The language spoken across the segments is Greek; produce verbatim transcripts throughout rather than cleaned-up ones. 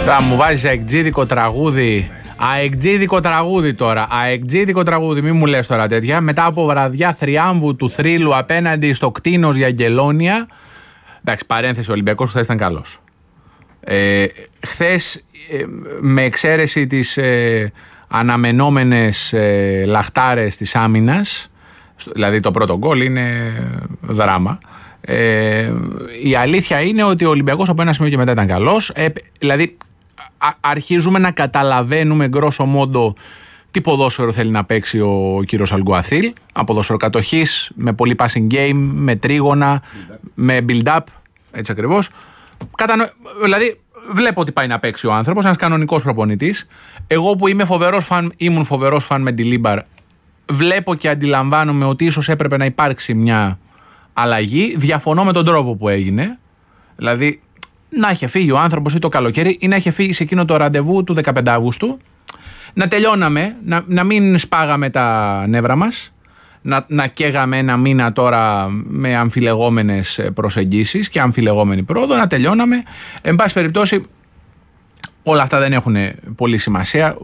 Θα μου βάζεις αεκτζίδικο τραγούδι. Αεκτζίδικο τραγούδι τώρα. Αεκτζίδικο τραγούδι, μη μου λες τώρα τέτοια. Μετά από βραδιά θριάμβου του θρύλου απέναντι στο κτίνος για Αγγελόνια. Εντάξει, παρένθεση, ο Ολυμπιακός χθες ήταν καλός. Ε, χθες, ε, με εξαίρεση τις ε, αναμενόμενες ε, λαχτάρες της άμυνας, δηλαδή το πρώτο γκολ είναι δράμα. Ε, η αλήθεια είναι ότι ο Ολυμπιακός από ένα σημείο και μετά ήταν καλός. Ε, δηλαδή α, αρχίζουμε να καταλαβαίνουμε γκρόσο μόντο τι ποδόσφαιρο θέλει να παίξει ο κύριος Αλγκουαθίλ. Από ποδόσφαιρο κατοχής, με πολύ passing game, με τρίγωνα, build-up. με build-up, έτσι ακριβώς. Κατανο... Δηλαδή βλέπω ότι πάει να παίξει ο άνθρωπος, ένας κανονικός προπονητής. Εγώ που είμαι φοβερός φαν, ήμουν φοβερός φαν με τη Λίμπαρ, βλέπω και αντιλαμβάνομαι ότι ίσως έπρεπε να υπάρξει μια αλλαγή. Διαφωνώ με τον τρόπο που έγινε. Δηλαδή, να είχε φύγει ο άνθρωπος ή το καλοκαίρι ή να είχε φύγει σε εκείνο το ραντεβού του δεκαπέντε Αυγούστου. Να τελειώναμε, να, να μην σπάγαμε τα νεύρα μας, να, να καίγαμε ένα μήνα τώρα με αμφιλεγόμενες προσεγγίσεις και αμφιλεγόμενη πρόοδο, να τελειώναμε. Εν πάση περιπτώσει, όλα αυτά δεν έχουν πολύ σημασία.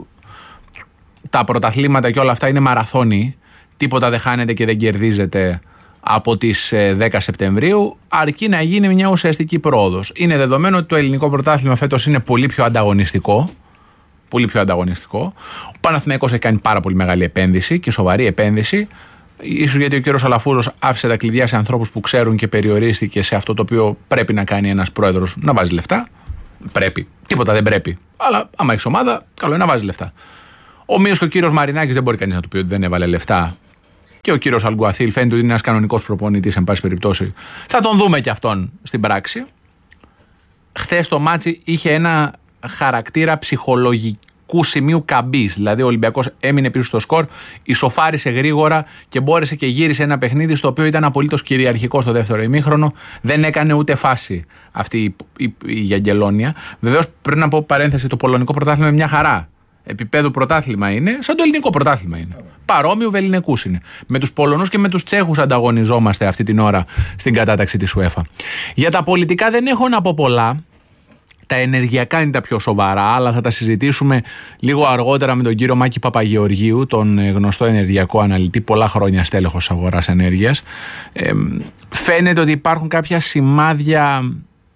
Τα πρωταθλήματα και όλα αυτά είναι μαραθώνιοι. Τίποτα δεν χάνεται και δεν κερδίζεται από τις δέκα Σεπτεμβρίου, αρκεί να γίνει μια ουσιαστική πρόοδος. Είναι δεδομένο ότι το ελληνικό πρωτάθλημα φέτος είναι πολύ πιο ανταγωνιστικό. Πολύ πιο ανταγωνιστικό. Ο Παναθηναϊκός έχει κάνει πάρα πολύ μεγάλη επένδυση και σοβαρή επένδυση. Ίσως γιατί ο κύριος Αλαφούζος άφησε τα κλειδιά σε ανθρώπους που ξέρουν και περιορίστηκε σε αυτό το οποίο πρέπει να κάνει ένας πρόεδρος, να βάζει λεφτά. Πρέπει. Τίποτα δεν πρέπει. Αλλά άμα έχει ομάδα, καλό είναι να βάζει λεφτά. Ομοίως και ο κύριος Μαρινάκης δεν μπορεί κανείς να του πει ότι δεν έβαλε λεφτά. Και ο κύριος Αλγκουαθίλ φαίνεται ότι είναι ένας κανονικός προπονητής, εν πάση περιπτώσει. Θα τον δούμε και αυτόν στην πράξη. Χθες το μάτσι είχε ένα χαρακτήρα ψυχολογικού σημείου καμπής. Δηλαδή ο Ολυμπιακός έμεινε πίσω στο σκορ, ισοφάρισε γρήγορα και μπόρεσε και γύρισε ένα παιχνίδι στο οποίο ήταν απολύτως κυριαρχικό στο δεύτερο ημίχρονο. Δεν έκανε ούτε φάση αυτή η, η, η Αγγελόνια. Βεβαίως, πριν να πω παρένθεση, το πολωνικό πρωτάθλημα είναι μια χαρά. Επίπεδου πρωτάθλημα είναι, σαν το ελληνικό πρωτάθλημα είναι. Παρόμοιου βελληνικούς είναι. Με τους Πολωνούς και με τους Τσέχους ανταγωνιζόμαστε αυτή την ώρα στην κατάταξη της UEFA. Για τα πολιτικά δεν έχω να πω πολλά. Τα ενεργειακά είναι τα πιο σοβαρά, αλλά θα τα συζητήσουμε λίγο αργότερα με τον κύριο Μάκη Παπαγεωργίου, τον γνωστό ενεργειακό αναλυτή, πολλά χρόνια στέλεχος αγοράς ενέργειας. Ε, φαίνεται ότι υπάρχουν κάποια σημάδια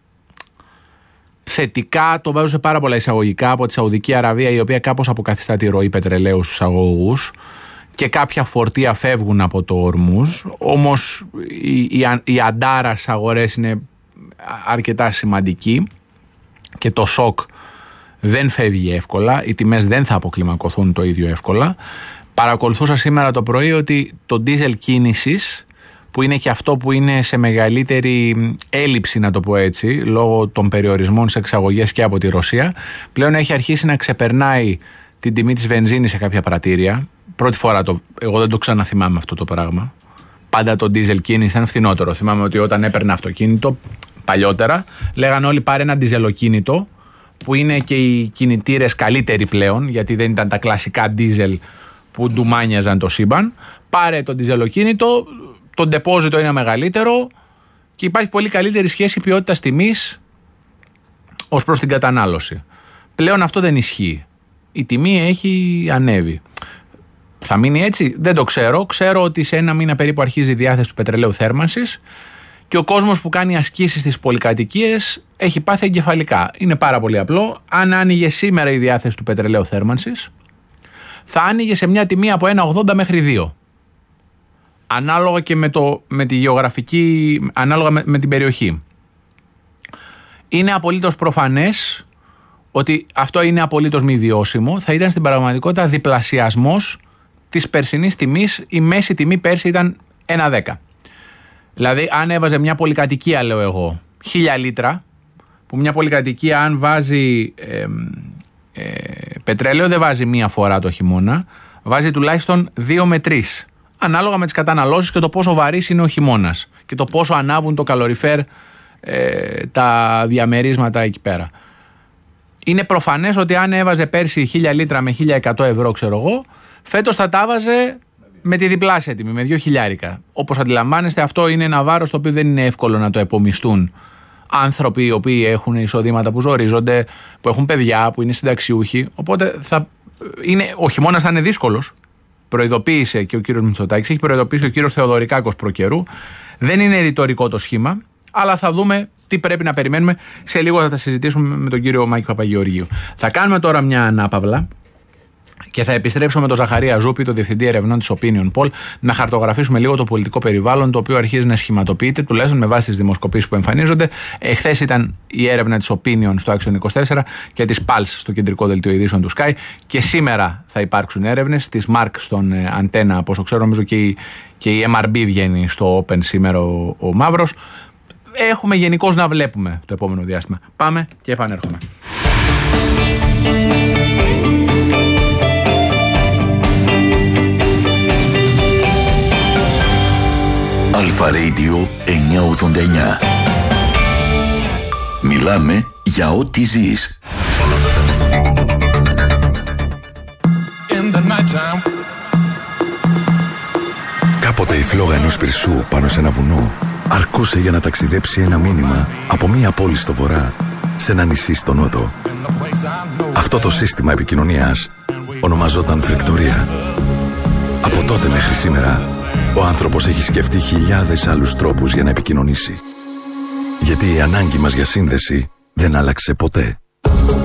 θετικά, το βάζω σε πάρα πολλά εισαγωγικά, από τη Σαουδική Αραβία, η οποία κάπως αποκαθιστά τη ροή πετρελαίου στους αγωγούς και κάποια φορτία φεύγουν από το Ορμούζ. Όμως η, η, η αντάρα στις αγορές είναι αρκετά σημαντική και το σοκ δεν φεύγει εύκολα, οι τιμές δεν θα αποκλιμακωθούν το ίδιο εύκολα. Παρακολουθούσα σήμερα το πρωί ότι το ντίζελ κίνησης, που είναι και αυτό που είναι σε μεγαλύτερη έλλειψη, να το πω έτσι, λόγω των περιορισμών σε εξαγωγές και από τη Ρωσία, πλέον έχει αρχίσει να ξεπερνάει την τιμή της βενζίνης σε κάποια πρατήρια. Πρώτη φορά, το, εγώ δεν το ξαναθυμάμαι αυτό το πράγμα. Πάντα το ντίζελ κίνηση ήταν φθηνότερο. Θυμάμαι ότι όταν έπαιρνα αυτοκίνητο, παλιότερα, λέγανε όλοι πάρε ένα ντιζελοκίνητο, που είναι και οι κινητήρες καλύτεροι πλέον, γιατί δεν ήταν τα κλασικά ντίζελ που ντουμάνιαζαν το σύμπαν. Πάρε το ντιζελοκίνητο, το ντεπόζιτο είναι μεγαλύτερο και υπάρχει πολύ καλύτερη σχέση ποιότητας τιμής ως προς την κατανάλωση. Πλέον αυτό δεν ισχύει. Η τιμή έχει ανέβει. Θα μείνει έτσι? Δεν το ξέρω. Ξέρω ότι σε ένα μήνα περίπου αρχίζει η διάθεση του πετρελαίου θέρμανσης και ο κόσμος που κάνει ασκήσεις στις πολυκατοικίες έχει πάθει εγκεφαλικά. Είναι πάρα πολύ απλό. Αν άνοιγε σήμερα η διάθεση του πετρελαίου θέρμανσης, θα άνοιγε σε μια τιμή από ένα ογδόντα μέχρι δύο. Ανάλογα και με, το, με τη γεωγραφική, ανάλογα με, με την περιοχή. Είναι απολύτως προφανές ότι αυτό είναι απολύτως μη βιώσιμο. Θα ήταν στην πραγματικότητα διπλασιασμός της περσινής τιμής. Η μέση τιμή πέρσι ήταν ένα δέκα. Δηλαδή αν έβαζε μια πολυκατοικία, λέω εγώ, χίλια λίτρα, που μια πολυκατοικία αν βάζει ε, ε, πετρέλαιο δεν βάζει μία φορά το χειμώνα, βάζει τουλάχιστον δύο με τρεις. Ανάλογα με τις καταναλώσεις και το πόσο βαρύς είναι ο χειμώνας και το πόσο ανάβουν το καλοριφέρ ε, τα διαμερίσματα εκεί πέρα. Είναι προφανές ότι αν έβαζε πέρσι χίλια λίτρα με χίλια εκατό ευρώ, ξέρω εγώ, φέτος θα τα βάζε με τη διπλάσια τιμή, με δύο χιλιάρικα. Όπως αντιλαμβάνεστε, αυτό είναι ένα βάρος το οποίο δεν είναι εύκολο να το επομιστούν άνθρωποι οι οποίοι έχουν εισοδήματα που ζορίζονται, που έχουν παιδιά, που είναι συνταξιούχοι. Οπότε θα είναι, ο χειμώνας θα είναι δύσκολος. Προειδοποίησε και ο κύριος Μητσοτάκης, έχει προειδοποιήσει ο κύριος Θεοδωρικάκος προκαιρού. Δεν είναι ρητορικό το σχήμα, αλλά θα δούμε τι πρέπει να περιμένουμε. Σε λίγο θα τα συζητήσουμε με τον κύριο Μάκη Παπαγεωργίου. Θα κάνουμε τώρα μια ανάπαυλα και θα επιστρέψουμε με τον Ζαχαρία Ζούπη, τον Διευθυντή Ερευνών της Opinion Poll, να χαρτογραφήσουμε λίγο το πολιτικό περιβάλλον, το οποίο αρχίζει να σχηματοποιείται, τουλάχιστον με βάση τις δημοσκοπήσεις που εμφανίζονται. Εχθές ήταν η έρευνα της Opinion στο Action είκοσι τέσσερα και της Pulse στο κεντρικό δελτίο ειδήσεων του Sky. Και σήμερα θα υπάρξουν έρευνες της Mark στον Αντένα, από όσο ξέρω, νομίζω και η, και η εμ αρ μπι βγαίνει στο Open σήμερα ο, ο Μαύρος. Έχουμε γενικώς να βλέπουμε το επόμενο διάστημα. Πάμε και επανέρχομαι. Αλφα Radio εννιακόσια ογδόντα εννιά. Μιλάμε για ό,τι ζεις. Κάποτε η φλόγα ενός πυρσού πάνω σε ένα βουνό αρκούσε για να ταξιδέψει ένα μήνυμα από μία πόλη στο βορρά σε ένα νησί στο νότο. Αυτό το σύστημα επικοινωνίας ονομαζόταν φρεκτορία. Από τότε μέχρι σήμερα ο άνθρωπος έχει σκεφτεί χιλιάδες άλλους τρόπους για να επικοινωνήσει. Γιατί η ανάγκη μας για σύνδεση δεν άλλαξε ποτέ.